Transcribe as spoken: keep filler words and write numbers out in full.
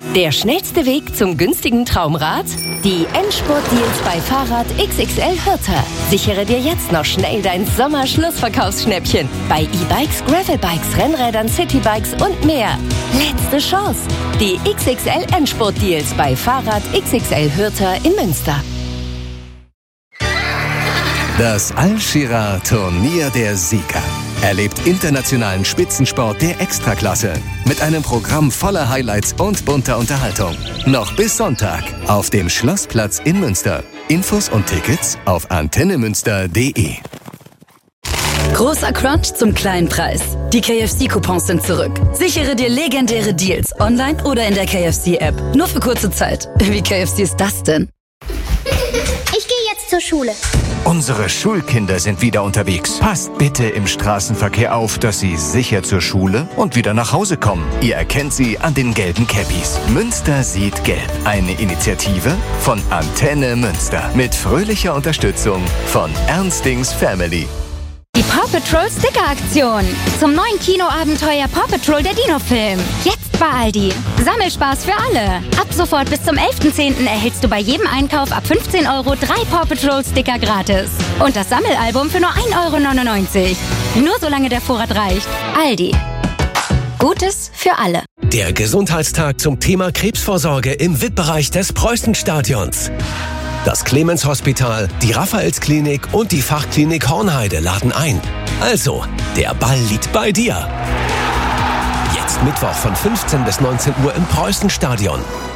Der schnellste Weg zum günstigen Traumrad? Die Endspurt-Deals bei Fahrrad X X L Hürter. Sichere dir jetzt noch schnell dein Sommer-Schlussverkaufsschnäppchen. Bei E-Bikes, Gravelbikes, Rennrädern, Citybikes und mehr. Letzte Chance. Die X X L Endspurt-Deals bei Fahrrad X X L Hürter in Münster. Das Al-Shira-Turnier der Sieger. Erlebt internationalen Spitzensport der Extraklasse mit einem Programm voller Highlights und bunter Unterhaltung. Noch bis Sonntag auf dem Schlossplatz in Münster. Infos und Tickets auf antennemünster punkt de. Großer Crunch zum kleinen Preis. Die K F C-Coupons sind zurück. Sichere dir legendäre Deals online oder in der K F C-App. Nur für kurze Zeit. Wie K F C ist das denn? Ich gehe jetzt zur Schule. Unsere Schulkinder sind wieder unterwegs. Passt bitte im Straßenverkehr auf, dass sie sicher zur Schule und wieder nach Hause kommen. Ihr erkennt sie an den gelben Cappies. Münster sieht gelb. Eine Initiative von Antenne Münster. Mit fröhlicher Unterstützung von Ernstings Family. Die Paw Patrol Sticker-Aktion. Zum neuen Kinoabenteuer Paw Patrol der Dino-Film. Jetzt bei Aldi. Sammelspaß für alle. Ab sofort bis zum elften zehnten erhältst du bei jedem Einkauf ab fünfzehn Euro drei Paw Patrol Sticker gratis. Und das Sammelalbum für nur ein Euro neunundneunzig. Nur solange der Vorrat reicht. Aldi. Gutes für alle. Der Gesundheitstag zum Thema Krebsvorsorge im V I P-Bereich des Preußenstadions. Das Clemens Hospital, die Raphaelsklinik und die Fachklinik Hornheide laden ein. Also, der Ball liegt bei dir. Jetzt Mittwoch von fünfzehn bis neunzehn Uhr im Preußenstadion.